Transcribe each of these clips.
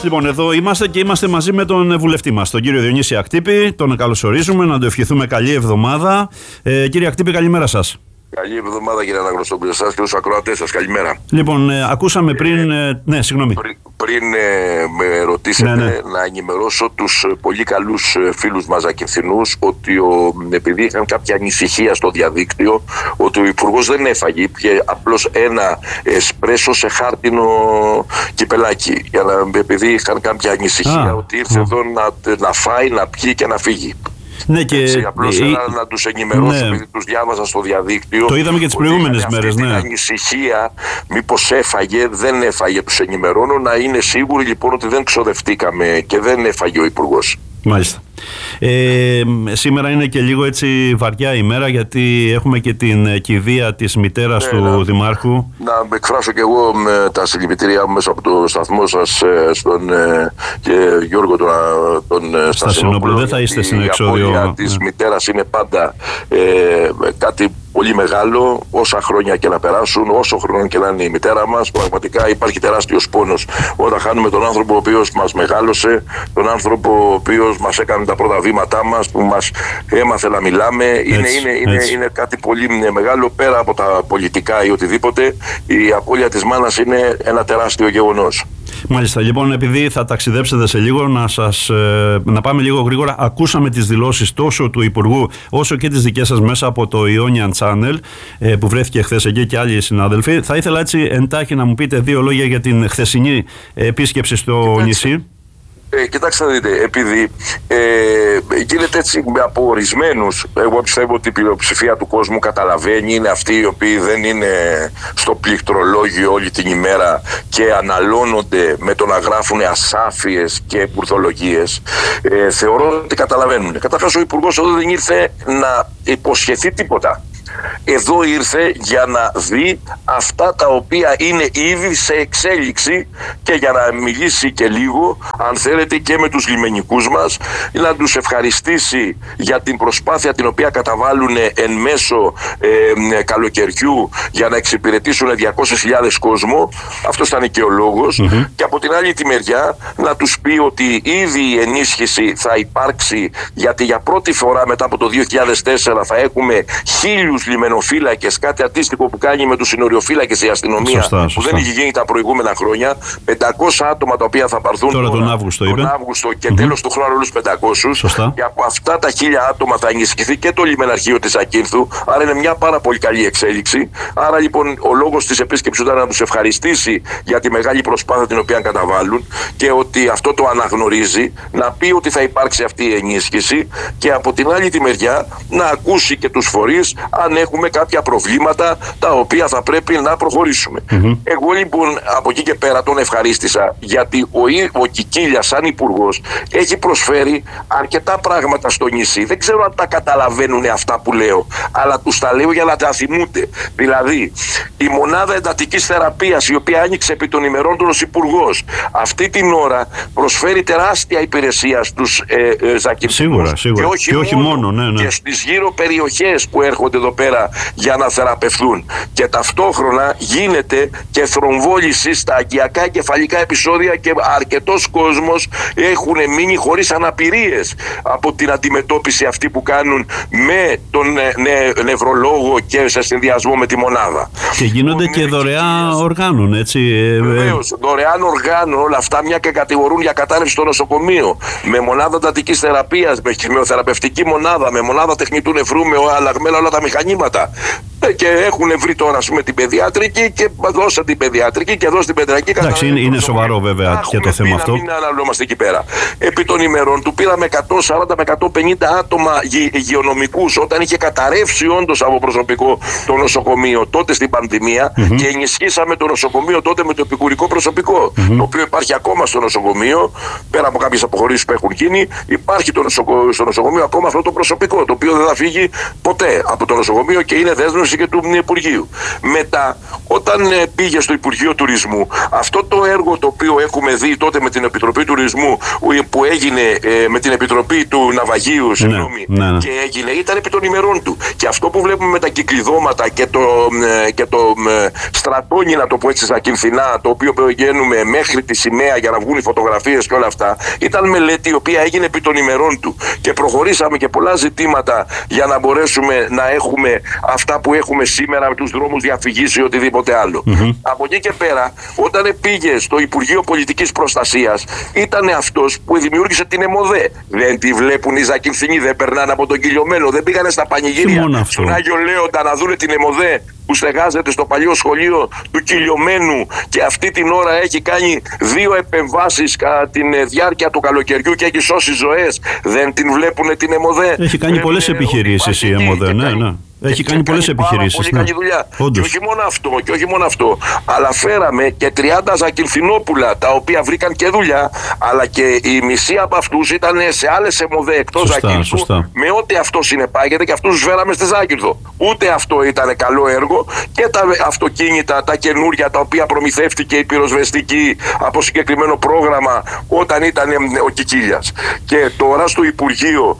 Λοιπόν, εδώ είμαστε και είμαστε μαζί με τον βουλευτή μας, τον κύριο Διονύση Ακτύπη. Τον καλωσορίζουμε, να του ευχηθούμε καλή εβδομάδα. Κύριε Ακτύπη, καλημέρα σας. Καλή εβδομάδα, κύριε Αναγνωστόπουλο, εσάς και τους ακροατές σας. Καλημέρα. Λοιπόν, ακούσαμε πριν. Ναι, συγγνώμη. Πριν με ρωτήσετε, ναι. να ενημερώσω τους πολύ καλούς φίλους μας Ακινθινούς ότι επειδή είχαν κάποια ανησυχία στο διαδίκτυο, ότι ο Υπουργός δεν έφαγε, είχε απλώς ένα εσπρέσο σε χάρτινο κυπελάκι. Επειδή είχαν κάποια ανησυχία ότι ήρθε εδώ να φάει, να πιει και να φύγει. Ναι, και απλώς να τους ενημερώσω, επειδή τους διάβαζα στο διαδίκτυο. Το είδαμε και τις προηγούμενες μέρες. Την ανησυχία, μήπως έφαγε, δεν έφαγε, τους ενημερώνω, να είναι σίγουροι λοιπόν ότι δεν ξοδευτήκαμε και δεν έφαγε ο Υπουργός. Μάλιστα. Σήμερα είναι και λίγο έτσι βαριά ημέρα, γιατί έχουμε και την κηδεία της μητέρας του Δημάρχου. Να εκφράσω και εγώ τα συλληπιτήριά μου μέσα από το σταθμό σας στον Γιώργο τον Στασινόπουλο. Δεν θα είστε στην εξώδιο. Η απώλεια της μητέρας είναι πάντα κάτι πολύ μεγάλο, όσα χρόνια και να περάσουν, όσο χρόνο και να είναι η μητέρα μας. Πραγματικά υπάρχει τεράστιος πόνος όταν χάνουμε τον άνθρωπο ο οποίος μας μεγάλωσε, τον άνθρωπο ο οποίος μας έκανε τα πρώτα βήματά μας, που μας έμαθε να μιλάμε. Είναι κάτι πολύ μεγάλο, πέρα από τα πολιτικά ή οτιδήποτε. Η απώλεια της μάνας είναι ένα τεράστιο γεγονός. Μάλιστα, λοιπόν, επειδή θα ταξιδέψετε σε λίγο, να πάμε λίγο γρήγορα. Ακούσαμε τις δηλώσεις τόσο του Υπουργού όσο και τις δικές σας μέσα από το Ionian Channel, που βρέθηκε χθες εκεί και άλλοι συνάδελφοι. Θα ήθελα έτσι εντάχει να μου πείτε δύο λόγια για την χθεσινή επίσκεψη στο νησί. Κοιτάξτε να δείτε, επειδή γίνεται έτσι από ορισμένους, εγώ πιστεύω ότι η πλειοψηφία του κόσμου καταλαβαίνει, είναι αυτοί οι οποίοι δεν είναι στο πληκτρολόγιο όλη την ημέρα και αναλώνονται με το να γράφουν ασάφειες και μπουρδολογίες. Θεωρώ ότι καταλαβαίνουν. Καταρχάς, ο Υπουργός εδώ δεν ήρθε να υποσχεθεί τίποτα. Εδώ ήρθε για να δει αυτά τα οποία είναι ήδη σε εξέλιξη και για να μιλήσει και λίγο, αν θέλετε, και με τους λιμενικούς μας, να τους ευχαριστήσει για την προσπάθεια την οποία καταβάλουν εν μέσω καλοκαιριού για να εξυπηρετήσουν 200.000 κόσμο. Αυτός ήταν και ο λόγος. Και από την άλλη τη μεριά να τους πει ότι ήδη η ενίσχυση θα υπάρξει, γιατί για πρώτη φορά μετά από το 2004 θα έχουμε 1.000 λιμενοφύλακες, κάτι αντίστοιχο που κάνει με τους συνοριοφύλακες η αστυνομία, σωστά. Που δεν είχε γίνει τα προηγούμενα χρόνια. 500 άτομα τα οποία θα πάρθουν τώρα τον Αύγουστο και τέλος του χρόνου άλλους 500. Σωστά. Και από αυτά τα 1.000 άτομα θα ενισχυθεί και το λιμεναρχείο της Ακίνθου. Άρα είναι μια πάρα πολύ καλή εξέλιξη. Άρα λοιπόν ο λόγος της επίσκεψης ήταν να τους ευχαριστήσει για τη μεγάλη προσπάθεια την οποία καταβάλουν και ότι αυτό το αναγνωρίζει, να πει ότι θα υπάρξει αυτή η ενίσχυση και από την άλλη τη μεριά να ακούσει και τους φορείς αν έχουμε κάποια προβλήματα τα οποία θα πρέπει να προχωρήσουμε. Εγώ λοιπόν από εκεί και πέρα τον ευχαρίστησα, γιατί ο Κικίλιας σαν υπουργός έχει προσφέρει αρκετά πράγματα στο νησί. Δεν ξέρω αν τα καταλαβαίνουν αυτά που λέω, αλλά τους τα λέω για να τα θυμούνται. Δηλαδή, η μονάδα εντατικής θεραπείας, η οποία άνοιξε επί των ημερών του ως υπουργός, αυτή την ώρα προσφέρει τεράστια υπηρεσία στους Ζακυνθινούς. Σίγουρα. Και όχι μόνο. Ναι. Και στις γύρω περιοχές που έρχονται εδώ πέρα για να θεραπευθούν. Και ταυτόχρονα γίνεται και θρομβόληση στα αγκιακά εγκεφαλικά επεισόδια και αρκετός κόσμος έχουν μείνει χωρίς αναπηρίες από την αντιμετώπιση αυτή που κάνουν με τον νευρολόγο και σε συνδυασμό με τη μονάδα. Και γίνονται και δωρεάν οργάνων, έτσι. Βεβαίως, δωρεάν οργάνων, όλα αυτά μια και κατηγορούν για κατάρρευση στο νοσοκομείο. Με μονάδα εντατικής θεραπείας, με χημειοθεραπευτική μονάδα, με μονάδα τεχνητού νεφρού, με αλλαγμένα όλα τα μηχανήματα. Και έχουν βρει τώρα την παιδιατρική και δώσε την παιδιατρική και δώσε την παιδρική. Εντάξει, είναι σοβαρό βέβαια και το θέμα αυτό. Μην αναλύομαστε εκεί πέρα. Επί των ημερών του πήραμε 140 με 150 άτομα υγειονομικούς όταν είχε καταρρεύσει όντως από προσωπικό το νοσοκομείο τότε στην πανδημία και ενισχύσαμε το νοσοκομείο τότε με το επικουρικό προσωπικό. Το οποίο υπάρχει ακόμα στο νοσοκομείο, πέρα από κάποιες αποχωρήσεις που έχουν γίνει, υπάρχει στο νοσοκομείο ακόμα αυτό το προσωπικό, το οποίο δεν θα φύγει ποτέ από το νοσοκομείο και είναι δέσμευση ανακοίνωση και του Υπουργείου. Μετά, όταν πήγε στο Υπουργείο Τουρισμού, αυτό το έργο το οποίο έχουμε δει τότε με την Επιτροπή Τουρισμού, που έγινε με την Επιτροπή του Ναυαγίου, και έγινε, ήταν επί των ημερών του. Και αυτό που βλέπουμε με τα κυκλειδώματα και το στρατόνι, να το πω έτσι, στα Κινθινά, το οποίο πηγαίνουμε μέχρι τη σημαία για να βγουν οι φωτογραφίες και όλα αυτά, ήταν μελέτη η οποία έγινε επί των ημερών του. Και προχωρήσαμε και πολλά ζητήματα για να μπορέσουμε να έχουμε αυτά που έχουμε σήμερα με τους δρόμους διαφυγής ή οτιδήποτε άλλο. Από εκεί και πέρα, όταν πήγε στο Υπουργείο Πολιτικής Προστασίας, ήταν αυτός που δημιούργησε την ΕΜΟΔΕ. Δεν τη βλέπουν οι Ζακυνθινοί, δεν περνάνε από τον Κυλιωμένο, δεν πήγανε στα πανηγύρια στον Άγιο Λέοντα να δούνε την ΕΜΟΔΕ που στεγάζεται στο παλιό σχολείο του Κυλιωμένου, και αυτή την ώρα έχει κάνει 2 επεμβάσεις κατά τη διάρκεια του καλοκαιριού και έχει σώσει ζωές. Δεν την βλέπουν την ΕΜΟΔΕ? Έχει κάνει πολλές επιχειρήσεις η ΕΜΟΔΕ, ναι. Έχει κάνει πολλές επιχειρήσεις. Πολύ καλή δουλειά. Και όχι μόνο αυτό, αλλά φέραμε και 30 Ζακυνθινόπουλα τα οποία βρήκαν και δουλειά, αλλά και η μισή από αυτούς ήταν σε άλλες ΕΜΟΔΕ εκτός Ζακυνθού, με ό,τι αυτό συνεπάγεται, και αυτούς τους φέραμε στη Ζάκυνθο. Ούτε αυτό ήταν καλό έργο, και τα αυτοκίνητα, τα καινούρια, τα οποία προμηθεύτηκε η πυροσβεστική από συγκεκριμένο πρόγραμμα όταν ήταν ο Κικίλιας. Και τώρα στο Υπουργείο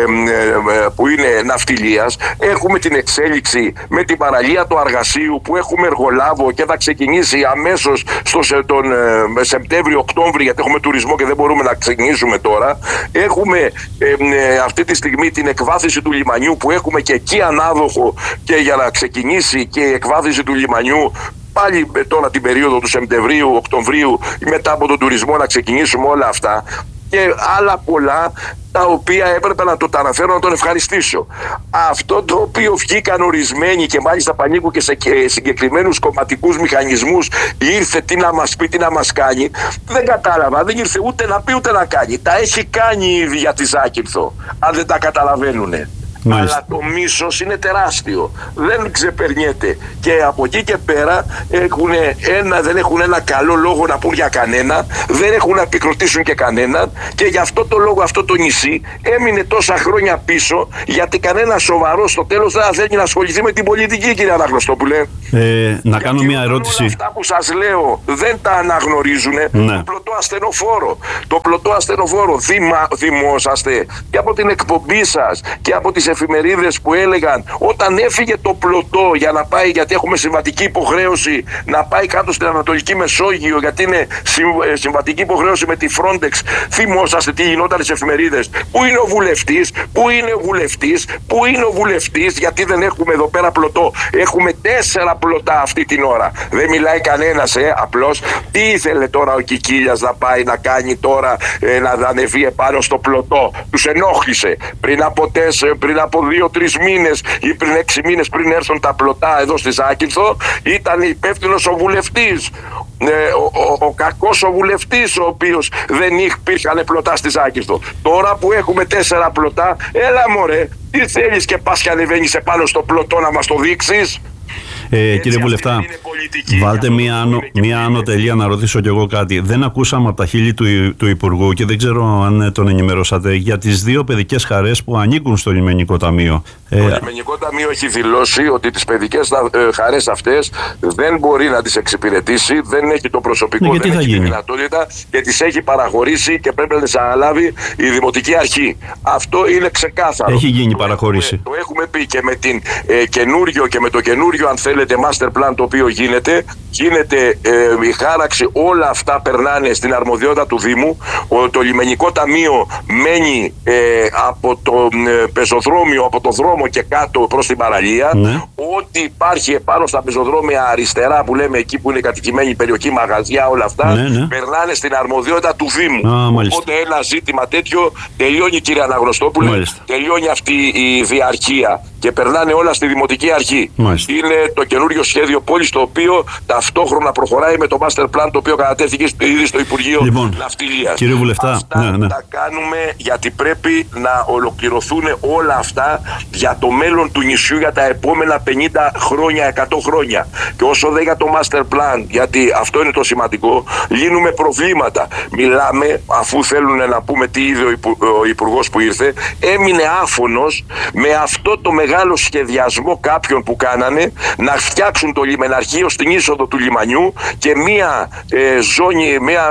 που είναι Ναυτιλίας έχουμε την εξέλιξη με την παραλία του Αργασίου, που έχουμε εργολάβο και θα ξεκινήσει αμέσως τον Σεπτέμβριο-Οκτώβριο, γιατί έχουμε τουρισμό και δεν μπορούμε να ξεκινήσουμε τώρα. Έχουμε αυτή τη στιγμή την εκβάθυνση του λιμανιού, που έχουμε και εκεί ανάδοχο, και για να ξεκινήσει και η εκβάθυνση του λιμανιού πάλι τώρα την περίοδο του Σεπτεμβρίου-Οκτωβρίου, μετά από τον τουρισμό, να ξεκινήσουμε όλα αυτά. Και άλλα πολλά, τα οποία έπρεπε να το αναφέρω, να τον ευχαριστήσω. Αυτό το οποίο βγήκαν ορισμένοι, και μάλιστα πανίκουν και σε συγκεκριμένους κομματικούς μηχανισμούς, ήρθε τι να μας πει, τι να μας κάνει, δεν κατάλαβα. Δεν ήρθε ούτε να πει ούτε να κάνει. Τα έχει κάνει ήδη για τη Ζάκυνθο, αν δεν τα καταλαβαίνουνε. Αλλά το μίσος είναι τεράστιο, δεν ξεπερνιέται, και από εκεί και πέρα δεν έχουν ένα καλό λόγο να πούν για κανένα, δεν έχουν να επικροτήσουν και κανέναν, και γι' αυτό το λόγο αυτό το νησί έμεινε τόσα χρόνια πίσω, γιατί κανένα σοβαρό στο τέλος δεν θέλει να ασχοληθεί με την πολιτική, κύριε Αναγνωστόπουλε. Να κάνω μια ερώτηση. Όλα αυτά που σας λέω δεν τα αναγνωρίζουν. Το πλωτό ασθενοφόρο, θυμόσαστε και από την εκπομπή σας και από τις εφημερίδες που έλεγαν όταν έφυγε το πλωτό για να πάει, γιατί έχουμε συμβατική υποχρέωση να πάει κάτω στην Ανατολική Μεσόγειο, γιατί είναι συμβατική υποχρέωση με τη Frontex. Θυμόσαστε τι γινόταν στις εφημερίδες? Πού είναι ο βουλευτής, γιατί δεν έχουμε εδώ πέρα πλωτό? Έχουμε 4 πλωτά αυτή την ώρα. Δεν μιλάει κανένας, απλώς τι ήθελε τώρα ο Κικίλιας να πάει να κάνει τώρα, να ανεβεί επάνω στο πλωτό? Τους ενόχλησε. Πριν από 2-3 μήνες ή πριν 6 μήνες, πριν έρθουν τα πλωτά εδώ στη Ζάκυνθο, ήταν υπεύθυνος ο βουλευτής. Ο κακός ο βουλευτής, ο οποίος δεν υπήρχαν πλωτά στη Ζάκυνθο. Τώρα που έχουμε 4 πλωτά, έλα μωρέ, τι θέλεις και πας και ανεβαίνεις επάνω στο πλωτό να μας το δείξεις? Κύριε Βουλευτά, βάλτε μία άνω τελεία να ρωτήσω κι εγώ κάτι. Δεν ακούσαμε από τα χείλη του Υπουργού, και δεν ξέρω αν τον ενημερώσατε, για τις 2 παιδικές χαρές που ανήκουν στο Λιμενικό Ταμείο. Το Λιμενικό Ταμείο έχει δηλώσει ότι τις παιδικές χαρές αυτές δεν μπορεί να τις εξυπηρετήσει, δεν έχει το προσωπικό, δεν έχει τη δυνατότητα, και τις έχει παραχωρήσει και πρέπει να τις αναλάβει η Δημοτική Αρχή. Αυτό είναι ξεκάθαρο. Έχει γίνει παραχώρηση. Το έχουμε πει και με την και με το καινούριο, αν θέλετε, master plan το οποίο γίνεται η χάραξη, όλα αυτά περνάνε στην αρμοδιότητα του Δήμου. Το Λιμενικό Ταμείο μένει από το πεζοδρόμιο, από το δρόμο και κάτω προς την παραλία. Ό,τι υπάρχει επάνω στα πεζοδρόμια αριστερά, που λέμε εκεί που είναι κατοικημένη περιοχή, μαγαζιά, όλα αυτά, περνάνε στην αρμοδιότητα του Δήμου. Οπότε ένα ζήτημα τέτοιο τελειώνει, κύριε Αναγνωστόπουλε, τελειώνει αυτή η διαρχία και περνάνε όλα στη Δημοτική Αρχή. Είναι το καινούριο σχέδιο πόλης, το οποίο ταυτόχρονα προχωράει με το master plan, το οποίο κατατέθηκε ήδη στο Υπουργείο Ναυτιλίας. Κύριε Βουλευτά, αυτά τα κάνουμε γιατί πρέπει να ολοκληρωθούν όλα αυτά για το μέλλον του νησιού για τα επόμενα 50 χρόνια, 100 χρόνια. Και όσο δεν για το master plan, γιατί αυτό είναι το σημαντικό, λύνουμε προβλήματα. Μιλάμε, αφού θέλουν να πούμε τι είδε ο Υπουργός που ήρθε, έμεινε άφωνος με αυτό το μεγάλο μεγάλο σχεδιασμό κάποιων που κάνανε να φτιάξουν το λιμεναρχείο στην είσοδο του λιμανιού και μία ζώνη,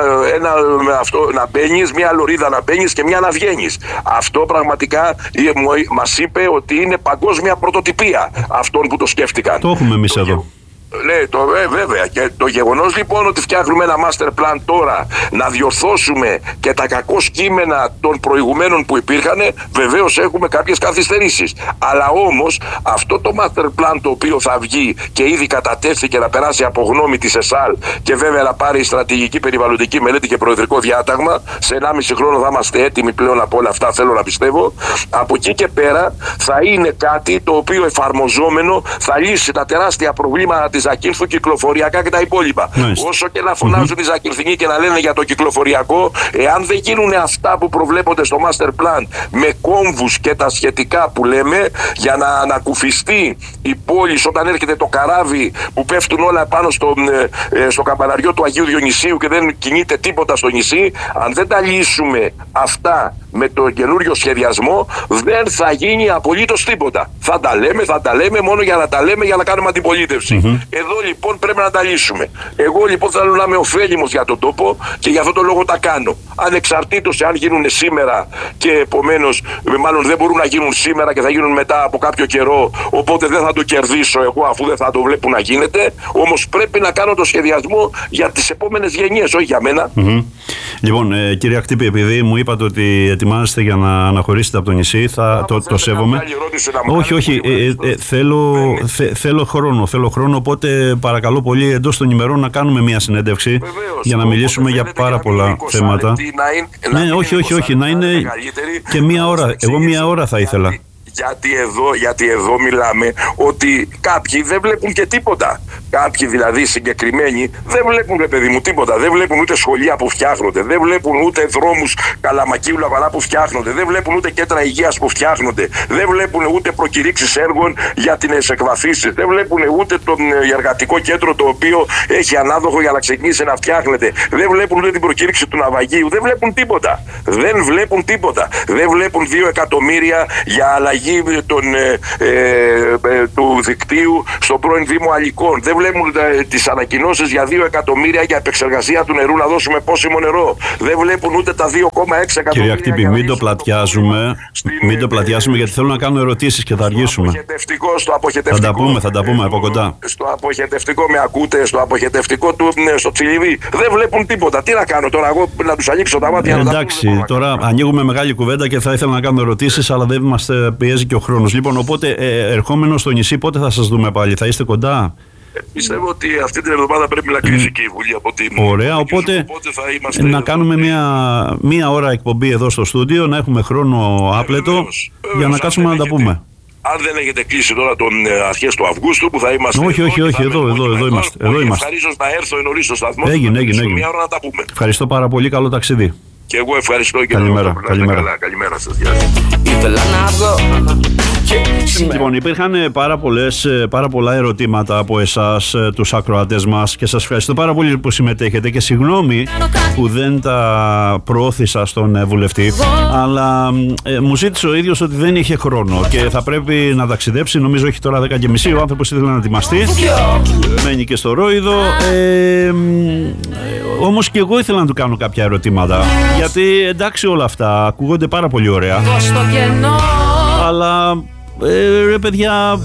να μπαίνεις, μία λωρίδα να μπαίνεις και μία να βγαίνεις. Αυτό πραγματικά μας είπε ότι είναι παγκόσμια πρωτοτυπία αυτών που το σκέφτηκαν. Το έχουμε εμείς εδώ. Ναι, βέβαια. Και το γεγονός λοιπόν ότι φτιάχνουμε ένα master plan τώρα να διορθώσουμε και τα κακό κείμενα των προηγουμένων που υπήρχαν, βεβαίως έχουμε κάποιες καθυστερήσεις. Αλλά όμως αυτό το master plan το οποίο θα βγει και ήδη κατατέθηκε να περάσει από γνώμη της ΕΣΑΛ και βέβαια να πάρει στρατηγική περιβαλλοντική μελέτη και προεδρικό διάταγμα, σε 1,5 χρόνο θα είμαστε έτοιμοι πλέον από όλα αυτά, θέλω να πιστεύω. Από εκεί και πέρα θα είναι κάτι το οποίο εφαρμοζόμενο θα λύσει τα τεράστια προβλήματα της Ζακύνθου, κυκλοφοριακά και τα υπόλοιπα. Όσο και να φωνάζουν οι Ζακυνθινοί και να λένε για το κυκλοφοριακό, εάν δεν γίνουν αυτά που προβλέπονται στο master plan με κόμβους και τα σχετικά που λέμε, για να ανακουφιστεί η πόλη όταν έρχεται το καράβι που πέφτουν όλα πάνω στο καμπαναριό του Αγίου Διονυσίου και δεν κινείται τίποτα στο νησί, αν δεν τα λύσουμε αυτά με το καινούριο σχεδιασμό, δεν θα γίνει απολύτως τίποτα. Θα τα λέμε μόνο για να τα λέμε, για να κάνουμε αντιπολίτευση. Εδώ λοιπόν πρέπει να τα λύσουμε. Εγώ λοιπόν θέλω να είμαι ωφέλιμος για τον τόπο και για αυτό το λόγο τα κάνω. Ανεξαρτήτως αν γίνουν σήμερα και επομένως, μάλλον δεν μπορούν να γίνουν σήμερα και θα γίνουν μετά από κάποιο καιρό, οπότε δεν θα το κερδίσω εγώ αφού δεν θα το βλέπω να γίνεται. Όμως πρέπει να κάνω το σχεδιασμό για τις επόμενες γενιές, όχι για μένα. Λοιπόν, κύριε Ακτύπη, επειδή μου είπατε ότι ετοιμάζεστε για να αναχωρήσετε από το νησί, το σέβομαι. Όχι, θέλω χρόνο, οπότε παρακαλώ πολύ εντός των ημερών να κάνουμε μια συνέντευξη. Βεβαίως, για να μιλήσουμε για πάρα πολλά θέματα. Ναι, όχι, να είναι και μία ώρα. Εγώ μία ώρα θα ήθελα. Γιατί εδώ μιλάμε ότι κάποιοι δεν βλέπουν και τίποτα. Κάποιοι δηλαδή συγκεκριμένοι δεν βλέπουν, ρε παιδί μου, τίποτα. Δεν βλέπουν ούτε σχολεία που φτιάχνονται, δεν βλέπουν ούτε δρόμους Καλαμακίου Λαβαρά που φτιάχνονται, δεν βλέπουν ούτε κέντρα υγείας που φτιάχνονται, δεν βλέπουν ούτε προκηρύξεις έργων για τις εκβαθήσεις, δεν βλέπουν ούτε το εργατικό κέντρο το οποίο έχει ανάδοχο για να ξεκινήσει να φτιάχνεται, δεν βλέπουν ούτε την προκήρυξη του ναυαγίου, δεν βλέπουν τίποτα. Δεν βλέπουν 2 εκατομμύρια για αλλαγή του δικτύου στον πρώην Δήμο Αλικών. Δεν βλέπουν τις ανακοινώσεις για 2 εκατομμύρια για επεξεργασία του νερού, να δώσουμε πόσιμο νερό. Δεν βλέπουν ούτε τα 2,6 εκατομμύρια. Κύριε Ακτύπη, μην το πλατιάσουμε γιατί θέλω να κάνω ερωτήσεις και θα αργήσουμε. Στο αποχετευτικό. Θα τα πούμε από κοντά. Στο αποχετευτικό με ακούτε, στο αποχετευτικό του στο Τσιλιβί. Δεν βλέπουν τίποτα. Τι να κάνω τώρα, εγώ να τους ανοίξω τα μάτια. Εντάξει, τώρα ανοίγουμε μεγάλη κουβέντα και θα ήθελα να κάνω ερωτήσεις, αλλά δεν μας πιέζει και ο χρόνος. Λοιπόν, οπότε ερχόμενο στο νησί, πότε θα σας δούμε πάλι, θα είστε κοντά? Πιστεύω ότι αυτή την εβδομάδα πρέπει να κλείσει και η Βουλή από την. Ωραία, οπότε να κάνουμε μία ώρα εκπομπή εδώ στο στούντιο, να έχουμε χρόνο άπλετο για να κάτσουμε να τα πούμε. Αν δεν έχετε κλείσει τώρα τον αρχές του Αυγούστου που θα είμαστε. Όχι, εδώ είμαστε. Ευχαρίστω να έρθω νωρίς στο σταθμό. Έγινε. Μια ώρα να τα πούμε. Ευχαριστώ πάρα πολύ, καλό ταξίδι. Και εγώ ευχαριστώ και καλημέρα σας. Λοιπόν, υπήρχαν πάρα πολλά ερωτήματα από εσάς, τους ακροατές μας, και σας ευχαριστώ πάρα πολύ που συμμετέχετε και συγγνώμη που δεν τα προώθησα στον βουλευτή, αλλά μου ζήτησε ο ίδιος ότι δεν είχε χρόνο και θα πρέπει να ταξιδέψει, νομίζω έχει τώρα 10:30, ο άνθρωπος ήθελε να ετοιμαστεί, μένει και στο Ρόιδο, όμως και εγώ ήθελα να του κάνω κάποια ερωτήματα, γιατί εντάξει όλα αυτά ακούγονται πάρα πολύ ωραία, αλλά ρε παιδιά,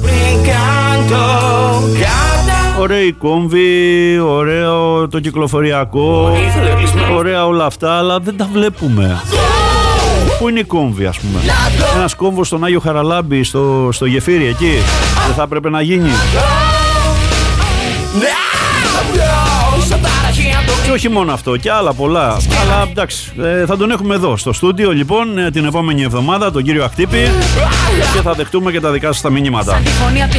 ωραίοι κόμβοι, ωραίο το κυκλοφοριακό, ωραία όλα αυτά, αλλά δεν τα βλέπουμε. Πού είναι η κόμβη, ας πούμε? Ένας κόμβος στον Άγιο Χαραλάμπη, στο γεφύρι εκεί, δεν θα έπρεπε να γίνει? Και όχι μόνο αυτό, και άλλα πολλά. Αλλά εντάξει, θα τον έχουμε εδώ στο στούντιο λοιπόν την επόμενη εβδομάδα, τον κύριο Ακτύπη, και θα δεχτούμε και τα δικά σας τα μηνύματα.